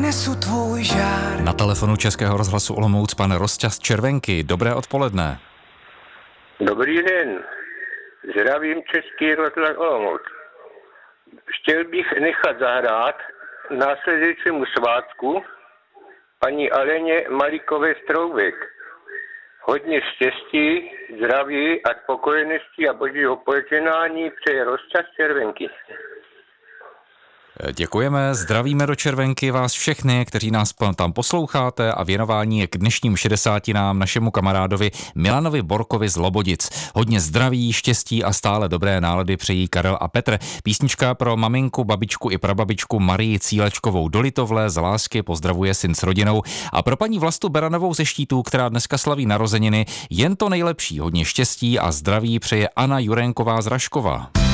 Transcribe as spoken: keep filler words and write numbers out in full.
přinesu tvůj žár. Na telefonu Českého rozhlasu Olomouc pan Rozčas Červenky. Dobré odpoledne. Dobrý den. Zdravím Český rozhlas Olomouc. Chtěl bych nechat zahrát následujícímu svátku paní Aleně Malikové Stroubek. Hodně štěstí, zdraví a spokojenosti a božího požehnání přeje Rozčas Červenky. Děkujeme, zdravíme do Červenky vás všechny, kteří nás tam posloucháte a věnování je k dnešním šedesátinám našemu kamarádovi Milanovi Borkovi z Lobodic. Hodně zdraví, štěstí a stále dobré nálady přejí Karel a Petr. Písnička pro maminku, babičku i prababičku Marii Cílečkovou do Litovle z lásky pozdravuje syn s rodinou a pro paní Vlastu Beranovou ze Štítů, která dneska slaví narozeniny, jen to nejlepší, hodně štěstí a zdraví přeje Anna Jurenková z Raškova.